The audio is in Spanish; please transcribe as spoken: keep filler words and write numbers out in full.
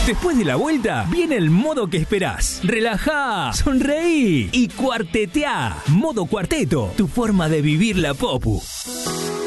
Después de la vuelta, viene el modo que esperás. Relajá, sonreí y cuarteteá. Modo Cuarteto, tu forma de vivir la Popu.